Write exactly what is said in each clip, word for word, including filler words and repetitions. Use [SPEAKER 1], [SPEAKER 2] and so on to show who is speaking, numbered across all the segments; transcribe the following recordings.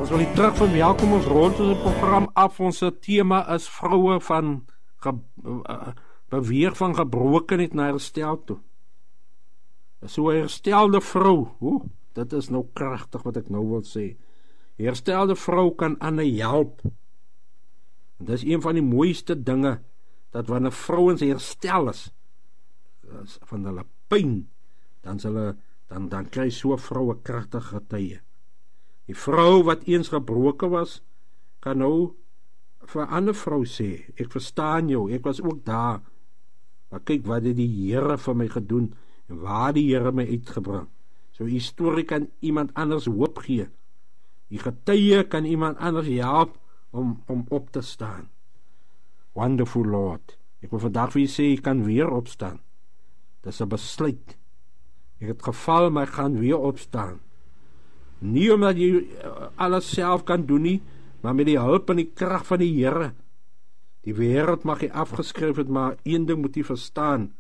[SPEAKER 1] Ons wil hier terug van welkom ons rond ons program af. Ons tema is vroue van ge, uh, beweeg van gebrokenheid na herstel toe. So 'n herstelde vrou, oeh, dit is nou kragtig wat ek nou wil sê. Herstelde vrou kan ander help. En dit is een van die mooiste dinge, dat wanneer vrouens herstel is van hulle pyn, dan hulle dan dan kry so 'n vrou 'n kragtige getuie. Die vrou wat eens gebroken was, kan nou vir 'n ander vrou sê, ek verstaan jou, ek was ook daar, maar kyk wat het die Here vir my gedoen, en waar die Here my uitgebring. So 'n storie kan iemand anders hoop gee. Die getuie kan iemand anders help om, om op te staan. Wonderful Lord. Ek wil vandag vir jy sê, ek kan weer opstaan. Dis 'n besluit. Ek het geval, maar ek gaan weer opstaan. Nie omdat jy alles self kan doen nie, maar met die hulp en die krag van die Here. Die wêreld mag jy afgeskryf het, maar een ding moet jy verstaan.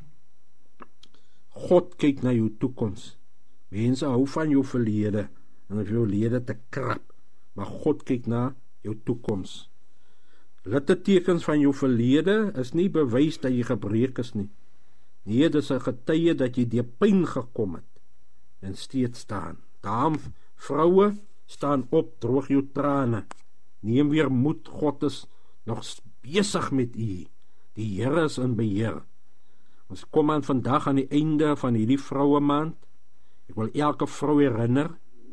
[SPEAKER 1] God kyk na jou toekoms. Mense hou van jou verlede en of jou lede te krap, maar God kyk na jou toekoms. Littekens van jou verlede is nie bewys dat jy gebreek is nie. Nee, dit is 'n getuie dat jy deur pyn gekom het en steeds staan. Daarom, vroue, staan op, droog jou trane. Neem weer moed, God is nog besig met u. Die Here is in beheer. Ons kom aan vandag aan die einde van hierdie vroue maand. Ek wil elke vrou herinner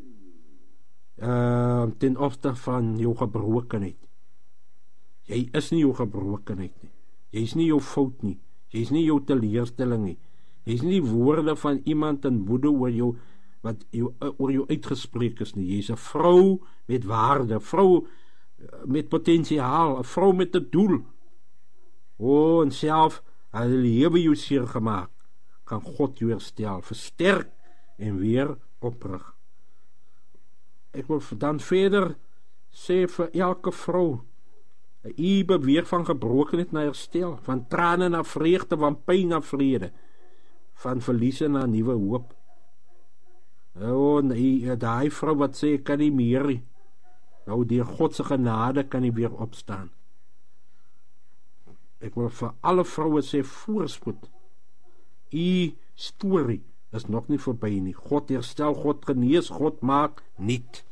[SPEAKER 1] uh, ten opsigte van jou gebrokenheid. Jy is nie jou gebrokenheid nie. Jy is nie jou fout nie. Jy is nie jou teleurstelling nie. Jy is nie die woorde van iemand in woede oor jou wat jou, oor jou uitgespreek is nie. Jy is 'n vrou met waarde, 'n vrou met potensiaal, 'n vrou met 'n doel. O, en self al lewe jou seer gemaak, kan God jou herstel, versterk en weer oprig. Ek wil dan verder sê vir elke vrou, u beweeg van gebrokenheid na herstel, van trane na vreugde, van pyn na vrede, van verliese na nuwe hoop. O, nee, daai vrou wat sê, ek kan nie meer nie. Nou, deur God se genade kan hy weer opstaan. Ek wil vir alle vroue sê, voorspoed. U storie is nog nie verby nie. God herstel, God genees, God maak nuut.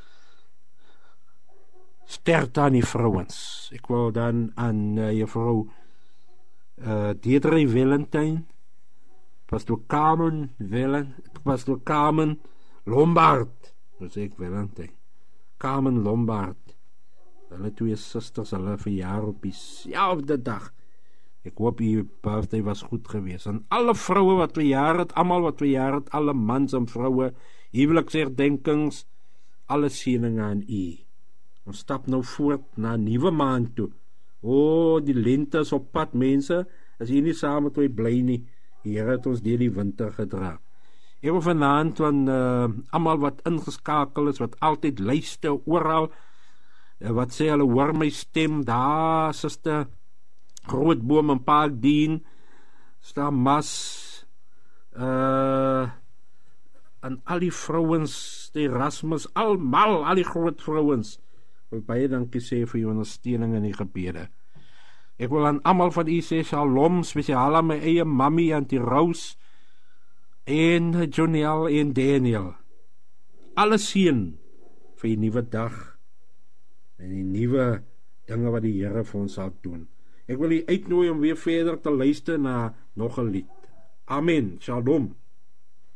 [SPEAKER 1] Sterkte aan die vrouens. Ek wil dan aan uh, juffrou uh, Deidre Valentine, Pastor Carmen Velen, Pastor Carmen Lombard, so sê ek Valentine, Carmen Lombard, hulle twee susters, hulle verjaar op dieselfde dag. Ek hoop die birthday was goed geweest. En alle vroue wat verjaar het, almal wat verjaar het, alle mans en vroue, huweliksherdenkings, alle seëninge aan u. Ons stap nou voort na 'n nuwe maand toe. O, die lente is op pad, mense. As jy nie saam met my bly nie, die Here het ons deur die winter gedra. Ek wil vanaand van uh, almal wat ingeskakel is, wat altyd luister oral, uh, wat sê hulle hoor my stem, daar Suster Grootboom en Park Dean, staan Mas, uh, en al die vrouens, die Erasmus, almal, al die groot vrouens, wil baie dankie sê vir jou ondersteuning in die gebede. Ek wil aan almal van u sê shalom, spesiaal aan my eie mammy, Auntie Rose, en Joniel en Daniel. Alle seën vir die nuwe dag, en die nuwe dinge wat die Here vir ons sal doen. Ek wil u uitnooi om weer verder te luister na nog 'n lied. Amen, shalom.